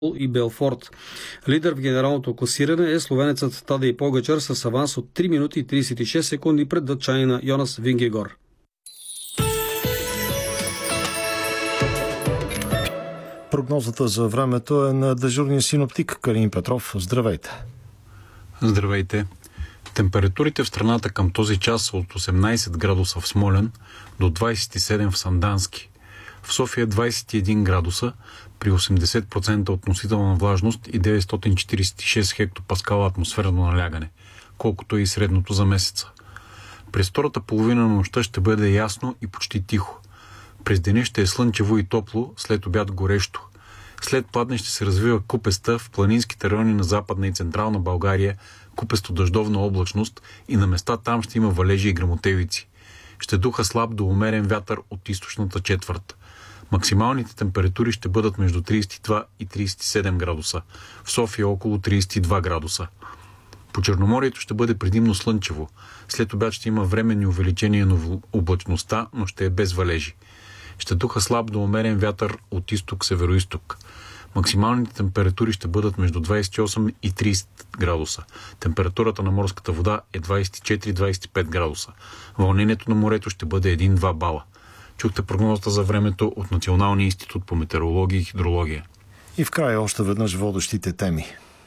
и Белфорд. Лидер в генералното класиране е словенецът Тадей Погачар с аванс от 3 минути и 36 секунди пред датчанина Йонас Вингегор. Прогнозата за времето е на дежурния синоптик Калин Петров. Здравейте! Здравейте! Температурите в страната към този час са от 18 градуса в Смолян до 27 в Сандански. В София 21 градуса при 80% относителна влажност и 946 хектопаскала атмосферно налягане, колкото е и средното за месеца. През втората половина на нощта ще бъде ясно и почти тихо. През деня ще е слънчево и топло, след обяд горещо. След пладне ще се развива купеста в планинските райони на Западна и Централна България, купесто дъждовна облачност и на места там ще има валежи и гръмотевици. Ще духа слаб до умерен вятър от източната четвърт. Максималните температури ще бъдат между 32 и 37 градуса. В София около 32 градуса. По Черноморието ще бъде предимно слънчево. След обяд ще има временни увеличения на облачността, но ще е без валежи. Ще духа слаб до умерен вятър от изток-североизток. Максималните температури ще бъдат между 28 и 30 градуса. Температурата на морската вода е 24-25 градуса. Вълнението на морето ще бъде 1-2 бала. Чухте прогнозата за времето от Националния институт по метеорология и хидрология. И в края още веднъж водещите теми.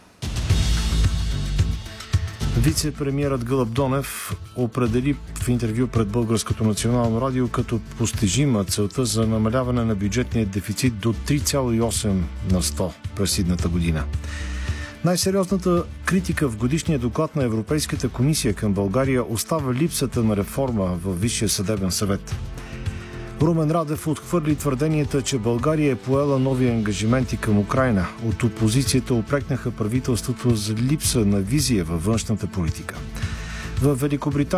Вице-премиерът Гълъб Донев определи в интервю пред Българското национално радио като постижима целта за намаляване на бюджетния дефицит до 3,8% през идната година. Най-сериозната критика в годишния доклад на Европейската комисия към България остава липсата на реформа във Висшия съдебен съвет. Румен Радев отхвърли твърденията, че България е поела нови ангажименти към Украйна. От опозицията упрекнаха правителството за липса на визия във външната политика. В Великобритания